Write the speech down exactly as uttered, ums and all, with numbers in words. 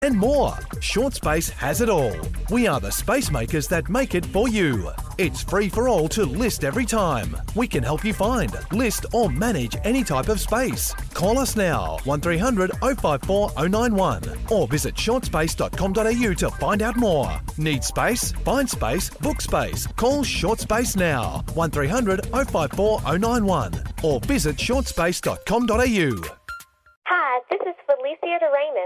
and more. ShortSpace has it all. We are the space makers that make it for you. It's free for all to list every time. We can help you find, list or manage any type of space. Call us now, one three hundred oh five four oh nine one, or visit shortspace dot com dot a u to find out more. Need space? Find space, book space. Call ShortSpace now, one three hundred oh five four oh nine one, or visit shortspace dot com dot a u. Hi, this is Felicia de Raymond.